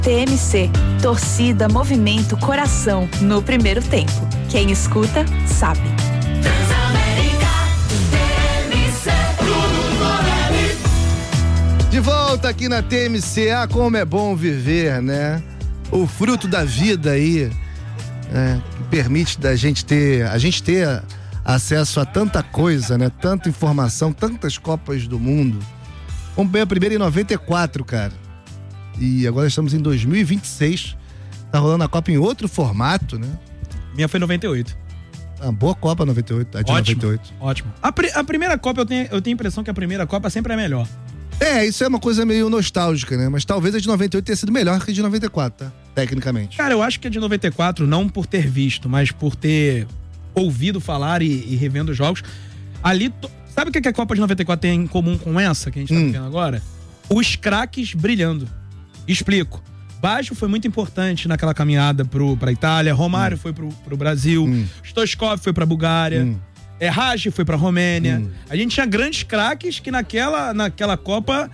TMC, torcida, movimento, coração, no primeiro tempo. Quem escuta, sabe. De volta aqui na TMC, como é bom viver, né? O fruto da vida aí, que permite a gente ter acesso a tanta coisa, né? Tanta informação, tantas Copas do Mundo. Vamos ver a primeira em 94, cara. E agora estamos em 2026. Tá rolando a Copa em outro formato, né? Minha foi 98. Uma boa Copa 98, a de Ótimo, 98. Ótimo. A primeira Copa, eu tenho a impressão que a primeira Copa sempre é melhor. Isso é uma coisa meio nostálgica, né? Mas talvez a de 98 tenha sido melhor que a de 94, tá? Tecnicamente. Cara, eu acho que a de 94, não por ter visto, mas por ter ouvido falar e revendo os jogos, ali... Sabe o que a Copa de 94 tem em comum com essa que a gente tá vivendo agora? Os craques brilhando. Explico. Baggio foi muito importante naquela caminhada pra Itália, Romário foi pro Brasil, Stoichkov foi pra Bulgária, Raj foi pra Romênia. A gente tinha grandes craques que naquela Copa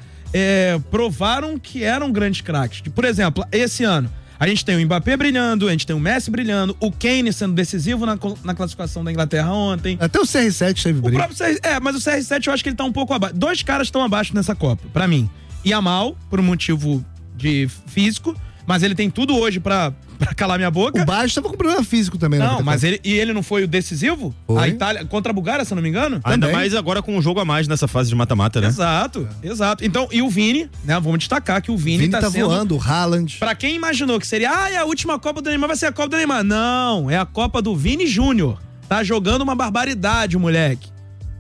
provaram que eram grandes craques. Por exemplo, esse ano, a gente tem o Mbappé brilhando, a gente tem o Messi brilhando, o Kane sendo decisivo na classificação da Inglaterra ontem. Até o CR7 teve brilho. Mas o CR7 eu acho que ele tá um pouco abaixo. Dois caras estão abaixo nessa Copa, pra mim. Yamal, por um motivo de físico, mas ele tem tudo hoje pra calar minha boca. O Baggio tava com problema físico também. Não, mas ele não foi o decisivo? Foi. A Itália, contra a Bulgária, se eu não me engano? Ainda mais agora com um jogo a mais nessa fase de mata-mata, né? Exato. Então, e o Vini, né? Vamos destacar que o Vini tá sendo... voando, o Haaland. Pra quem imaginou que seria, é a última Copa do Neymar, vai ser a Copa do Neymar. Não, é a Copa do Vini Júnior. Tá jogando uma barbaridade, o moleque.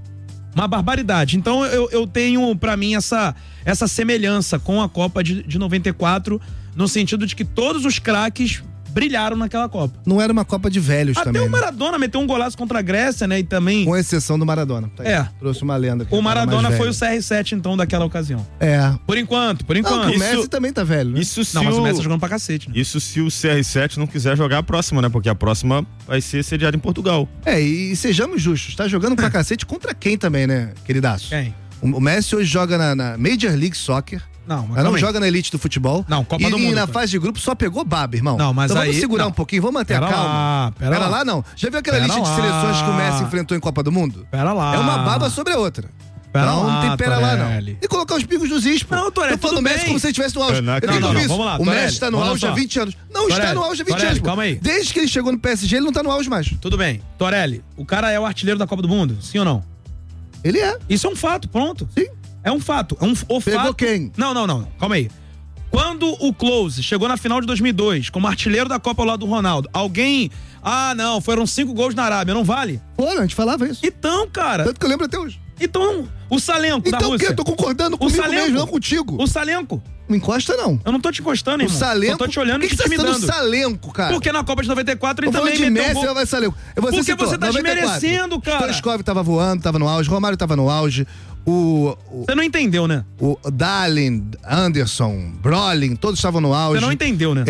Uma barbaridade. Então, eu tenho, pra mim, essa semelhança com a Copa de 94, no sentido de que todos os craques brilharam naquela Copa. Não era uma Copa de velhos também. Até o Maradona meteu um golaço contra a Grécia, né? E também... Com exceção do Maradona. Tá aí. Trouxe uma lenda. O Maradona foi o CR7, então, daquela ocasião. Por enquanto. Não, o Messi também tá velho, né? Não, mas o Messi tá jogando pra cacete, né? Isso se o CR7 não quiser jogar a próxima, né? Porque a próxima vai ser sediada em Portugal. E sejamos justos, tá jogando pra cacete contra quem também, né, queridaço? Quem? O Messi hoje joga na Major League Soccer. Não joga na elite do futebol. Não, Copa do Mundo. E na fase de grupo só pegou baba, irmão. Não, mas então aí... vamos segurar um pouquinho, vamos manter a calma. Pera lá, não. Já viu aquela lista de seleções que o Messi enfrentou em Copa do Mundo? Pera lá. É uma baba sobre a outra. Não tem pera lá, não. E colocar os pingos dos is, pô. Não, Torelli, eu tô falando do Messi como se ele estivesse no auge. Não, vamos lá, o Messi tá no auge há 20 anos. Não está no auge há 20 anos, pô. Calma aí. Desde que ele chegou no PSG, ele não tá no auge mais. Tudo bem. Torelli, o cara é o artilheiro da Copa do Mundo, sim ou não? Ele é. Isso é um fato, pronto. Sim. É um fato. Pegou fato... quem? Não. Calma aí. Quando o Klose chegou na final de 2002 como artilheiro da Copa ao lado do Ronaldo, alguém... não, foram 5 gols na Arábia, não vale? Foram, a gente falava isso. Então, cara... Tanto que eu lembro até hoje. Então, o Salenko da Rússia... Então o quê? Eu tô concordando comigo mesmo, não contigo. O Salenko. Não encosta, não. Eu não tô te encostando, irmão. O Salenko... Eu tô te olhando e te intimidando. Por que você tá citando o Salenko, cara? Porque na Copa de 94 ele também meteu Messi, gol. Vai Salenko. Porque você tá 94. desmerecendo, cara. Stoichkov tava voando, tava no auge. Romário tava no auge. Você não entendeu, né? O Dahlin, Anderson, Brolin, todos estavam no auge. Você não entendeu, né?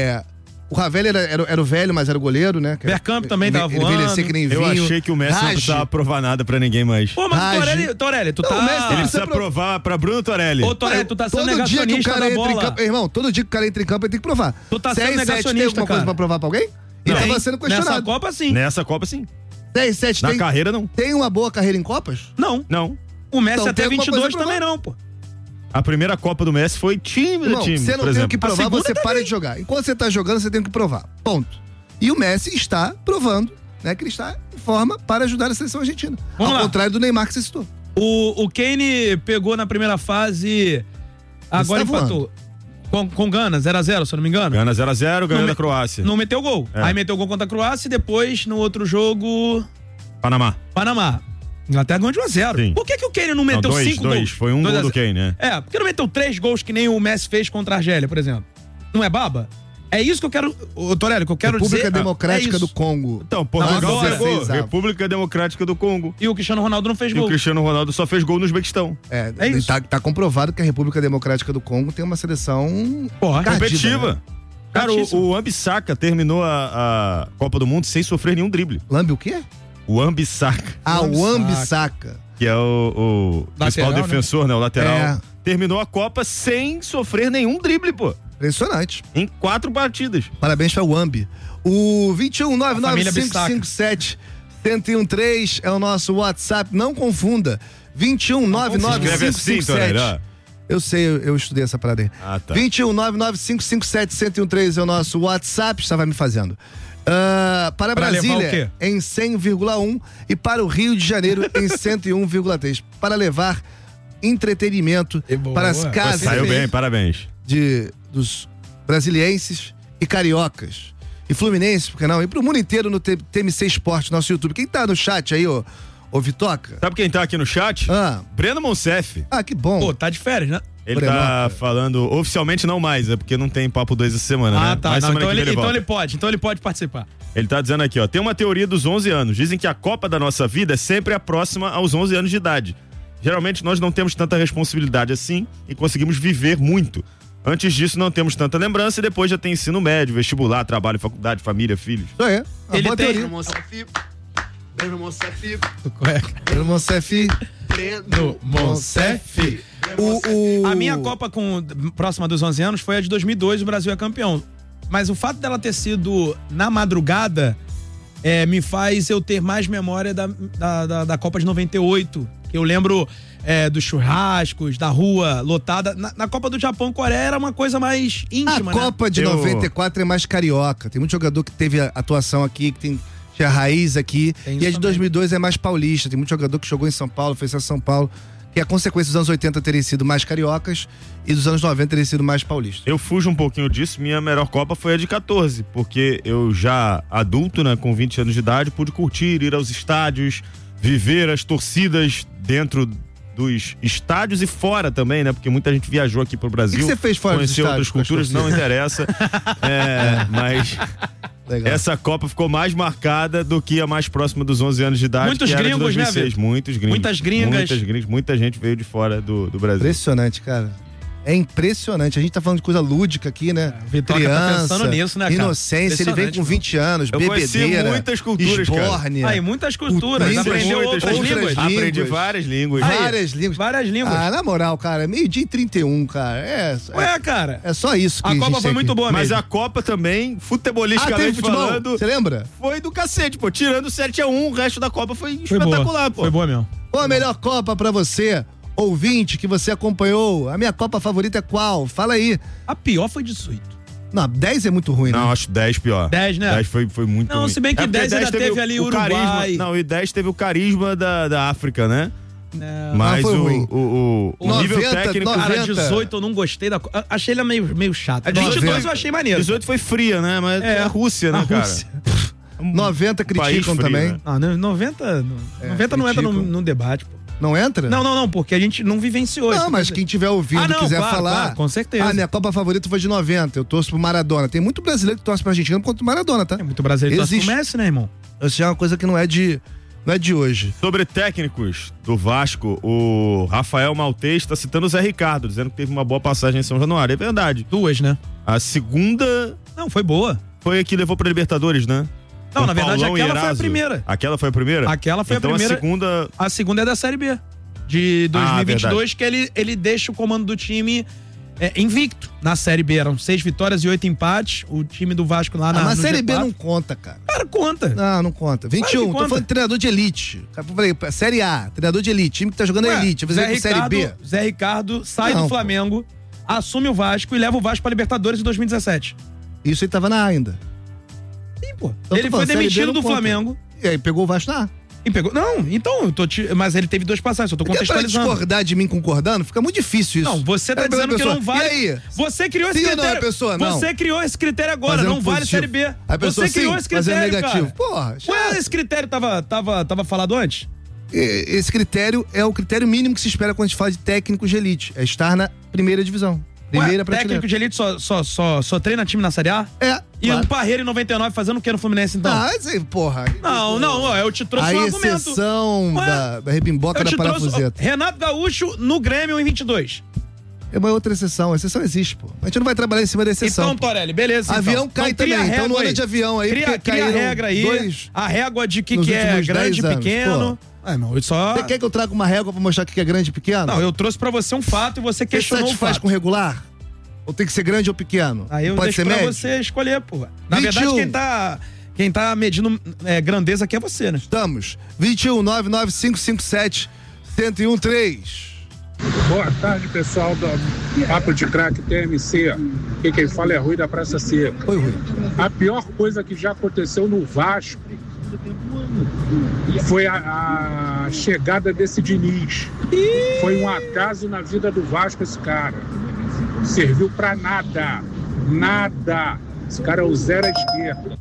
O Ravel era o velho, mas era o goleiro, né? Bergkamp também tava voando. Envelhecer que nem vinho. Eu achei que o Messi não precisava provar nada pra ninguém mais. Pô, mas o Torelli, tu tá... Ele precisa provar pra Bruno Torelli. Ô, Torelli, tu tá sendo negacionista da bola. Irmão, todo dia que o cara entra em campo, ele tem que provar. Tu tá sendo negacionista, tem alguma coisa pra provar pra alguém? Ele tava sendo questionado. Nessa Copa, sim. CR7 Na carreira, não. Tem uma boa carreira em Copas? Não. O Messi até 22 também não, pô. A primeira Copa do Messi foi time do time. Você não tem o que provar, você para de jogar. Enquanto você tá jogando, você tem o que provar. Ponto. E o Messi está provando, né, que ele está em forma para ajudar a seleção argentina. Ao contrário do Neymar que você citou. O Kane pegou na primeira fase, agora empatou. Com Gana, 0x0, se eu não me engano. Gana 0x0, ganhou da Croácia. Não meteu gol. Aí meteu gol contra a Croácia e depois, no outro jogo... Panamá. Inglaterra ganhou de 1x0. Por que o Kane não meteu 5 gols? Foi um gol do Kane, né? Por que não meteu 3 gols que nem o Messi fez contra a Argélia, por exemplo? Não é baba? É isso que eu quero, Torelli, que eu quero dizer. República Democrática do Congo. Então, Portugal pegou. República Democrática do Congo. E o Cristiano Ronaldo não fez gol. E o Cristiano Ronaldo só fez gol no Uzbequistão. É isso. Tá comprovado que a República Democrática do Congo tem uma seleção competitiva. Né? Cara, o Wan-Bissaka terminou a Copa do Mundo sem sofrer nenhum drible. Lambe o quê? O Wan-Bissaka. O Wan-Bissaka. Que é o principal defensor, né? O lateral. Terminou a Copa sem sofrer nenhum drible, pô. Impressionante. Em 4 partidas. Parabéns para o Ambi. O 2199557-1013 é o nosso WhatsApp. Não confunda. 2199557. Eu sei, eu estudei essa parada aí. Tá. 2199557-1013 é o nosso WhatsApp. Você vai me fazendo. Para Brasília em 100,1 e para o Rio de Janeiro em 101,3. Para levar entretenimento para as casas. Saiu bem, parabéns. Dos brasilienses e cariocas. E fluminenses, por que não? E pro mundo inteiro no TMC Esporte, nosso YouTube. Quem tá no chat aí, ô Vitoca? Sabe quem tá aqui no chat? Breno Monsef. Que bom. Pô, tá de férias, né? Ele tá falando, oficialmente não mais, é porque não tem Papo 2 essa semana, né? Tá. Mas não, então ele pode participar. Ele tá dizendo aqui, ó, tem uma teoria dos 11 anos. Dizem que a Copa da nossa vida é sempre a próxima aos 11 anos de idade. Geralmente nós não temos tanta responsabilidade assim e conseguimos viver muito. Antes disso não temos tanta lembrança e depois já tem ensino médio, vestibular, trabalho, faculdade, família, filhos. Isso aí. Ele tem... Breno Monsef. A minha Copa próxima dos 11 anos foi a de 2002, o Brasil é campeão. Mas o fato dela ter sido na madrugada me faz eu ter mais memória da Copa de 98. Eu lembro dos churrascos, da rua lotada. Na Copa do Japão-Coreia era uma coisa mais íntima, A Copa de 94 é mais carioca. Tem muito jogador que teve atuação aqui, que tinha raiz aqui. E a de 2002 é mais paulista. Tem muito jogador que jogou em São Paulo, fez São Paulo. Que a consequência dos anos 80 terem sido mais cariocas e dos anos 90 terem sido mais paulistas. Eu fujo um pouquinho disso. Minha melhor Copa foi a de 14, porque eu já adulto, né, com 20 anos de idade, pude curtir, ir aos estádios, viver as torcidas dentro dos estádios e fora também, né? Porque muita gente viajou aqui pro Brasil. O que você fez fora dos estádios? Conheceu outras culturas, não interessa. Mas... Legal. Essa Copa ficou mais marcada do que a mais próxima dos 11 anos de idade. Muitos gringos, 2006, né, Muitos gringos. Muitas gringas. Muita gente veio de fora do Brasil. Impressionante, cara. É impressionante. A gente tá falando de coisa lúdica aqui, né? Vitória tá pensando nisso, né, cara? Inocência. Ele vem com 20 anos, bebedeira. Muitas culturas, esbórnia. Aí, muitas culturas. Aprendeu outras línguas. Aprendi várias línguas. Várias línguas. Na moral, cara, 12:31, cara. Cara. É só isso que a Copa foi muito boa mesmo. Mas a Copa também, futebolisticamente falando... Você lembra? Foi do cacete, pô. Tirando 7-1, o resto da Copa foi espetacular, pô. Foi boa mesmo. Qual a melhor Copa pra você? Ouvinte que você acompanhou, a minha Copa favorita é qual? Fala aí. A pior foi 18. Não, 10 é muito ruim, né? Não, acho 10 pior. 10, né? 10 foi muito ruim. Não, se bem que 10 ainda teve ali o Uruguai. Carisma, não, e 10 teve o carisma da África, né? Não, mas foi ruim. O 90, nível técnico... 90. Cara, 18 eu não gostei da... Achei ele meio chato. A 22 eu achei maneiro. 18 foi fria, né? Mas é a Rússia, né, cara? 90 criticam também. Né? 90 não entra no debate, pô. Não entra? Não, porque a gente não vivenciou. Não, mas quem tiver ouvindo quiser falar. Claro, com certeza. Minha Copa favorita foi de 90. Eu torço pro Maradona. Tem muito brasileiro que torce pra Argentina contra o Maradona, tá? Tem muito brasileiro que torce pro Messi, né, irmão? Isso é uma coisa que não é de hoje. Sobre técnicos do Vasco, o Rafael Maltês está citando o Zé Ricardo, dizendo que teve uma boa passagem em São Januário. É verdade. 2, né? A segunda... Não, foi boa. Foi a que levou pra Libertadores, né? Não, na verdade, aquela foi a primeira. Aquela foi a primeira? Aquela foi a primeira. A segunda é da Série B. De 2022, que ele deixa o comando do time invicto na Série B. Eram 6 vitórias e 8 empates. O time do Vasco lá na Série G4. B não conta, cara. Cara, conta. Não conta. 21, tô falando de treinador de elite. Eu falei, Série A, treinador de elite. Time que tá jogando elite. Série B. Zé Ricardo sai do Flamengo, assume o Vasco e leva o Vasco pra Libertadores em 2017. Isso ele tava na A ainda. Sim, pô. Então, ele foi demitido do Flamengo. E aí pegou o Vasco na A. Não, então, mas ele teve 2 passagens, eu tô contextualizando. Pra discordar de mim concordando, fica muito difícil isso. Não, você tá dizendo que não vale. E aí? Você criou esse critério. Não, a pessoa, não. Você criou esse critério agora, fazendo não vale positivo. Série B. A pessoa você criou esse critério, negativo. Cara. Porra, Ué, esse critério tava falado antes? Esse critério é o critério mínimo que se espera quando a gente fala de técnicos de elite. É estar na primeira divisão. Técnico de elite só treina time na Série A? E claro. O Parreira em 99 fazendo o que no Fluminense, então? Porra. Eu te trouxe um argumento. A exceção da rebimboca da parafuseta. Renato Gaúcho no Grêmio em 22. É uma outra exceção. A exceção existe, pô. A gente não vai trabalhar em cima da exceção. Então, Torelli, beleza. Avião cai também. Então não anda de avião aí. Cria a regra aí. A régua de que é grande e pequeno. Você quer que eu traga uma régua pra mostrar o que é grande e pequeno? Não, eu trouxe pra você um fato e você questionou o fato. Você satisfaz com regular? Ou tem que ser grande ou pequeno? Aí eu Pode deixo ser pra médio? você escolher, porra. Na 21. verdade, quem tá medindo grandeza aqui é você, né? Estamos. 21 99557 1013. Boa tarde, pessoal do Papo de Craque TMC. Aqui quem fala é Rui da Praça Seca. Oi, Rui. A pior coisa que já aconteceu no Vasco foi a chegada desse Diniz. Foi um acaso na vida do Vasco esse cara. Serviu pra nada. Nada. Esse cara é o zero à esquerda.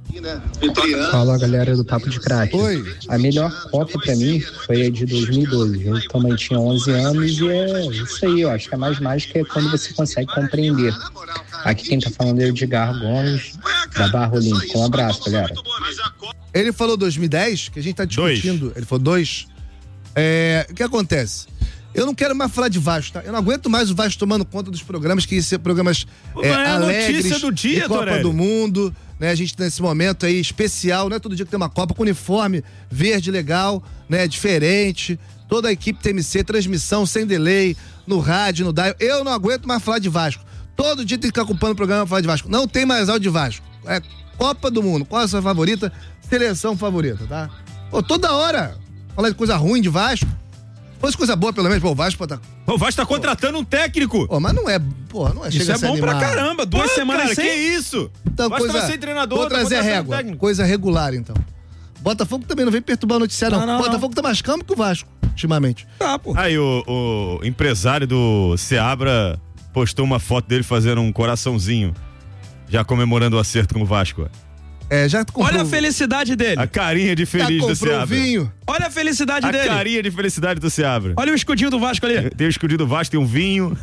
Fala, galera do Papo de Craque. Oi. A melhor Copa pra mim foi a de 2012. Eu também tinha 11 anos e é isso aí. Eu acho que a mais mágica é quando você consegue compreender. Aqui quem tá falando é o Edgar Gomes, da Barra Olímpica. Um abraço, galera. Ele falou 2010, que a gente tá discutindo. Ele falou 2. O que acontece? Eu não quero mais falar de Vasco, tá? Eu não aguento mais o Vasco tomando conta dos programas, que são programas alegres, notícia do dia, de Copa Torelli. do Mundo, né? A gente tá nesse momento aí especial, não é todo dia que tem uma Copa, com uniforme verde legal, né? Diferente, toda a equipe TMC, transmissão sem delay, no rádio, no dial. Eu não aguento mais falar de Vasco. Todo dia tem que ficar ocupando o programa pra falar de Vasco. Não tem mais áudio de Vasco. É Copa do Mundo. Qual é a sua favorita? Seleção favorita, tá? Pô, toda hora falar de coisa ruim de Vasco. Se fosse coisa boa, pelo menos, pô, o Vasco tá... O Vasco tá contratando um técnico. Pô, mas não é, pô, não é. Isso Chega é a se bom pra animar. caramba. 2 semanas cara, sem... que isso? Então, O Vasco tava sem treinador, vou tá trazer a contratando régua. técnico. Coisa regular, então. Botafogo também não vem perturbar o noticiário, não. Não. Botafogo tá mais calmo que o Vasco, ultimamente. Tá, pô. Aí o empresário do Seabra postou uma foto dele fazendo um coraçãozinho, já comemorando o acerto com o Vasco. Já comprou... Olha a felicidade dele. A carinha de Já feliz do comprou Seabra. vinho. Olha a felicidade A dele. carinha de felicidade do Seabra. Olha o escudinho do Vasco ali. Tem o escudo do Vasco, tem um vinho.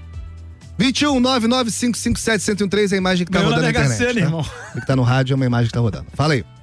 21 99557 1013 é a imagem que tá Ganhou rodando na na Mega internet, Sena, tá? irmão. O que tá no rádio é uma imagem que tá rodando. Fala aí.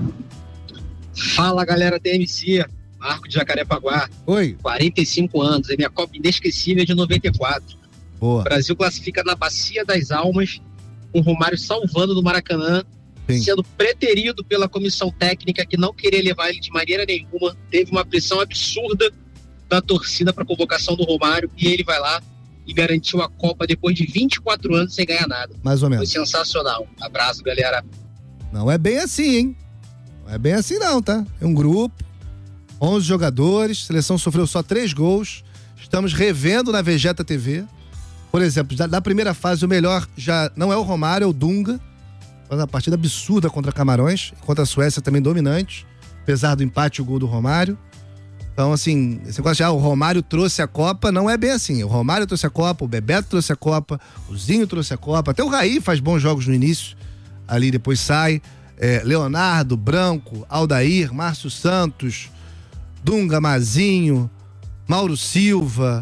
Fala, galera TMC, Marco de Jacarepaguá, Oi. 45 anos, é minha Copa inesquecível de 94. Boa. O Brasil classifica na Bacia das Almas, com o Romário salvando no Maracanã, Sim. sendo preterido pela comissão técnica que não queria levar ele de maneira nenhuma, teve uma pressão absurda da torcida para a convocação do Romário e ele vai lá e garantiu a Copa depois de 24 anos sem ganhar nada. Mais ou Foi menos. sensacional. Abraço, galera. Não é bem assim, hein? Não é bem assim não, tá? É um grupo, 11 jogadores, a seleção sofreu só 3 gols. Estamos revendo na Vegeta TV. Por exemplo, da primeira fase, o melhor já não é o Romário, é o Dunga. Faz uma partida absurda contra Camarões, contra a Suécia também dominante, apesar do empate o gol do Romário. Então, assim, esse negócio de o Romário trouxe a Copa, não é bem assim. O Romário trouxe a Copa, o Bebeto trouxe a Copa, o Zinho trouxe a Copa, até o Raí faz bons jogos no início, ali depois sai. Leonardo, Branco, Aldair, Márcio Santos, Dunga, Mazinho, Mauro Silva,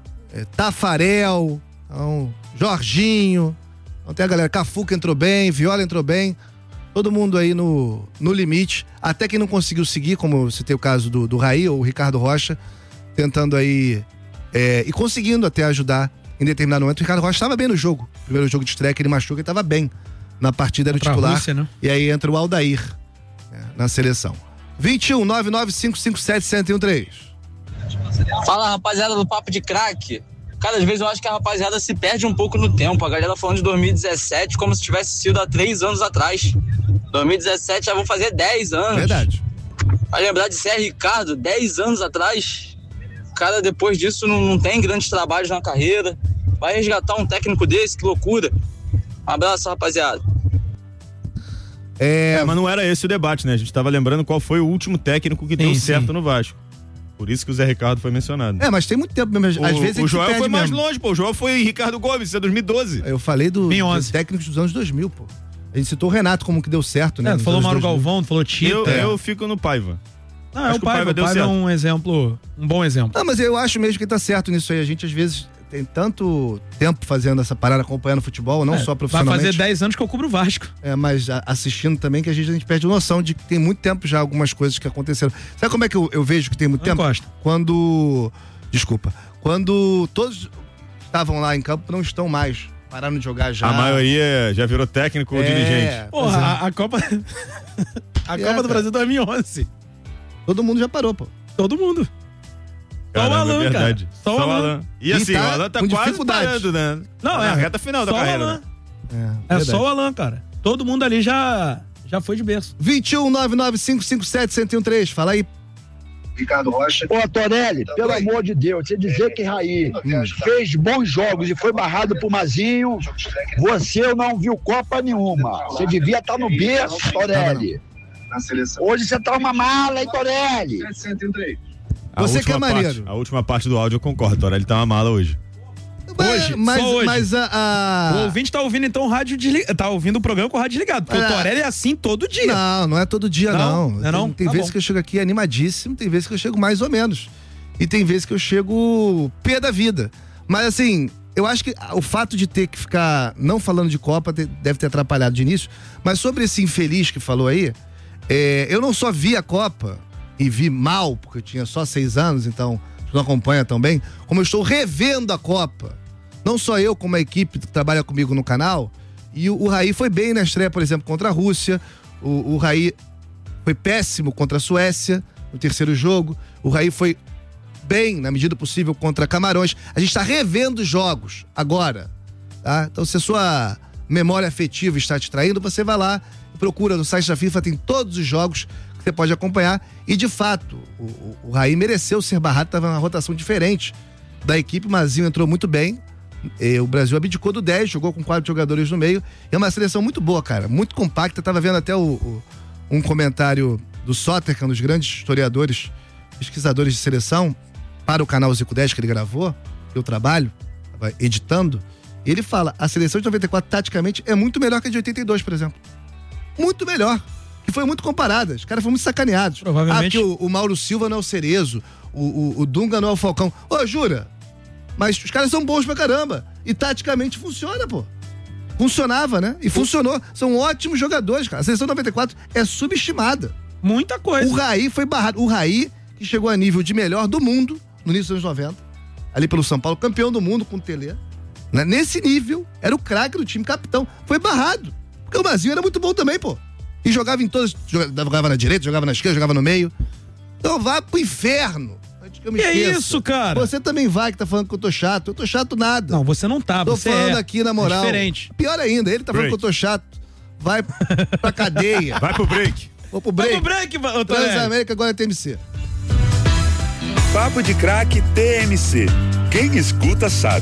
Tafarel, então, Jorginho, então tem a galera, Cafu que entrou bem, Viola entrou bem, todo mundo aí no limite, até quem não conseguiu seguir, como você tem o caso do Raí ou o Ricardo Rocha, tentando aí e conseguindo até ajudar em determinado momento. O Ricardo Rocha estava bem no jogo, primeiro jogo de estreia que ele machuca, ele estava bem na partida, era o titular, Rússia, né? e aí entra o Aldair na seleção. 21 99557 1013. Fala, rapaziada do Papo de Craque. Cara, às vezes eu acho que a rapaziada se perde um pouco no tempo. A galera falando de 2017 como se tivesse sido há 3 anos atrás. 2017 já vão fazer 10 anos. Verdade. Vai lembrar de Zé Ricardo, 10 anos atrás. O cara, depois disso, não tem grandes trabalhos na carreira. Vai resgatar um técnico desse, que loucura. Um abraço, rapaziada. Mas não era esse o debate, né? A gente tava lembrando qual foi o último técnico que deu certo no Vasco. Por isso que o Zé Ricardo foi mencionado. Mas tem muito tempo mesmo. Às vezes o Joel foi mais mesmo. longe, pô. O Joel foi Ricardo Gomes, isso é 2012. Eu falei dos 2011. técnicos dos anos 2000, pô. A gente citou o Renato como que deu certo, né? Tu nos falou anos Mauro 2000. Galvão, tu falou Tita. Eu fico no Paiva. Não, Acho o que o Paiva deu Paiva é certo. um exemplo, um bom exemplo. Não, mas eu acho mesmo que ele tá certo nisso aí. A gente, às vezes, tem tanto tempo fazendo essa parada, acompanhando futebol, não só Vai profissionalmente. fazer 10 anos que eu cubro o Vasco. Mas assistindo também, que a gente perde noção de que tem muito tempo já algumas coisas que aconteceram. Sabe como é que eu vejo que tem muito tempo? Encosta. Quando todos estavam lá em campo, não estão mais. Pararam de jogar já. A maioria já virou técnico ou dirigente. Porra, a Copa... a Copa do Brasil 2011. Todo mundo já parou, pô. Todo mundo. Só o Alan, é verdade. cara. Só o Alan. E assim, tá o Alan tá com quase dificuldade. parando, né? Não, Na reta final da só o carreira. Alan. Né? É só o Alan, cara. Todo mundo ali já foi de berço. 21-99557-1013. Fala aí. Ricardo Rocha. Ô, Torelli, pelo amor de Deus, você dizer que Raí fez bons jogos e foi barrado por Mazinho, você não viu Copa nenhuma. Você devia estar no berço, Torelli. Hoje você tá uma mala, hein, Torelli? Você que é maneiro. A última parte do áudio eu concordo, Torelli tá uma mala hoje. Hoje, mas, só hoje. Mas O ouvinte tá ouvindo então o rádio desligado. Tá ouvindo o programa com o rádio desligado. Porque o Torelli é assim todo dia. Não é todo dia, não. Não? Tem Tá vezes bom. que eu chego aqui animadíssimo, tem vezes que eu chego mais ou menos. E tem vezes que eu chego pé da vida. Mas assim, eu acho que o fato de ter que ficar não falando de Copa deve ter atrapalhado de início. Mas sobre esse infeliz que falou aí, eu não só vi a Copa e vi mal, porque eu tinha só 6 anos, então não acompanha tão bem, como eu estou revendo a Copa. Não só eu, como a equipe que trabalha comigo no canal. E o Raí foi bem na estreia, por exemplo, contra a Rússia. O Raí foi péssimo contra a Suécia no terceiro jogo. O Raí foi bem, na medida possível, contra Camarões. A gente está revendo jogos agora. Tá? Então, se a sua memória afetiva está te traindo, você vai lá e procura no site da FIFA, tem todos os jogos que você pode acompanhar. E, de fato, o Raí mereceu ser barrado, estava numa rotação diferente da equipe. O Mazinho entrou muito bem. O Brasil abdicou do 10, jogou com 4 jogadores no meio. É uma seleção muito boa, cara, muito compacta. Tava vendo até um comentário do Soter, que é um dos grandes historiadores, pesquisadores de seleção, para o canal Zico 10 que ele gravou, que eu trabalho, tava editando. E ele fala, a seleção de 94 taticamente é muito melhor que a de 82, por exemplo. Muito melhor. Que foi muito comparada. Os caras foram muito sacaneados. Provavelmente. Porque o Mauro Silva não é o Cerezo, o Dunga não é o Falcão. Ô, jura? Mas os caras são bons pra caramba. E taticamente funciona, pô. Funcionava, né? E funcionou. São ótimos jogadores, cara. A seleção 94 é subestimada. Muita coisa. O Raí foi barrado. O Raí, que chegou a nível de melhor do mundo, no início dos anos 90, ali pelo São Paulo, campeão do mundo com o Telê. Né? Nesse nível, era o craque do time, capitão. Foi barrado. Porque o Mazinho era muito bom também, pô. E jogava em todas. Jogava na direita, jogava na esquerda, jogava no meio. Então vá pro inferno. Que é isso, cara? Você também vai que tá falando que eu tô chato. Eu tô chato nada. Não, você não tá. Tô você falando aqui na moral. É diferente. Pior ainda, ele tá falando que eu tô chato. Vai pra cadeia. Vai pro break. Vou pro break. Vai pro break, Transamérica agora é TMC. Papo de Craque TMC. Quem escuta sabe.